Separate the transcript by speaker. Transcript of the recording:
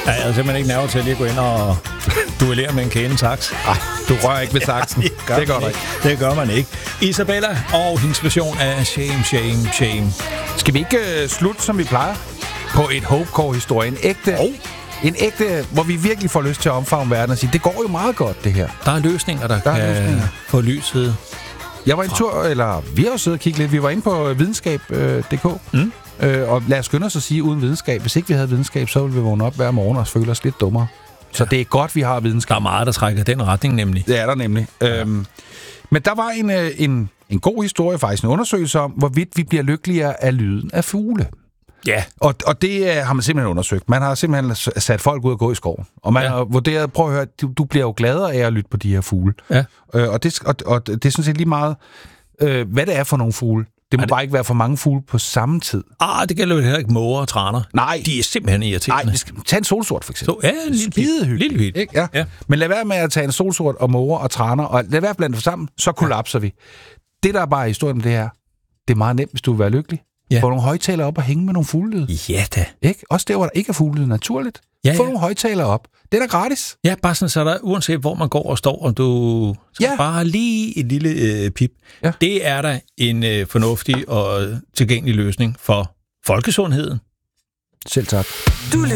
Speaker 1: Ja, jeg er simpelthen ikke nerver til at lige gå ind og duellere med en kælen saks.
Speaker 2: Nej, du rører ikke ved saksen. det gør du ikke.
Speaker 1: Det gør man ikke. Isabella og hendes version af Shame, Shame, Shame.
Speaker 2: Skal vi ikke slutte, som vi plejer, på et Hopecore-historie? En ægte, hvor vi virkelig får lyst til at omfavne verden og sige, det går jo meget godt, det her.
Speaker 1: Der er løsninger, der kan få lyset.
Speaker 2: Jeg var en tur, eller vi har jo siddet og kigget lidt. Vi var inde på videnskab.dk. Og lad os skynde os at sige, uden videnskab. Hvis ikke vi havde videnskab, så ville vi vågne op hver morgen og føle os lidt dummere. Så det er godt, vi har videnskab.
Speaker 1: Der er meget, der trækker den retning, nemlig.
Speaker 2: Det er der nemlig. Ja. Men der var en god historie, faktisk en undersøgelse om, hvorvidt vi bliver lykkeligere af lyden af fugle.
Speaker 1: Ja.
Speaker 2: Og det har man simpelthen undersøgt. Man har simpelthen sat folk ud og gå i skoven. Og man har vurderet, prøv at høre, du bliver jo gladere af at lytte på de her fugle.
Speaker 1: Ja.
Speaker 2: Og det er sådan set lige meget, hvad det er for nogle fugle. Det må bare ikke være for mange fugle på samme tid.
Speaker 1: Det gælder jo heller ikke måger og traner.
Speaker 2: Nej.
Speaker 1: De er simpelthen irriterende.
Speaker 2: Nej, vi skal tage en solsort, for eksempel.
Speaker 1: Ja, en lille hit.
Speaker 2: Ikke? Ja. Men lad være med at tage en solsort og måger og traner, og lad være blandt dem sammen, så kollapser vi. Det, der er bare historien med det her, det er meget nemt, hvis du vil være lykkelig. Ja. Få nogle højtalere op og hænge med nogle fuglelyd.
Speaker 1: Ja da.
Speaker 2: Ikke? Også der, hvor der ikke er fuglelyd naturligt. Få nogle højtalere op. Det er da gratis.
Speaker 1: Ja, bare sådan, så der, uanset hvor man går og står, og du skal bare lige et lille pip. Ja. Det er da en fornuftig og tilgængelig løsning for folkesundheden.
Speaker 2: Selv tak.
Speaker 3: Du lytter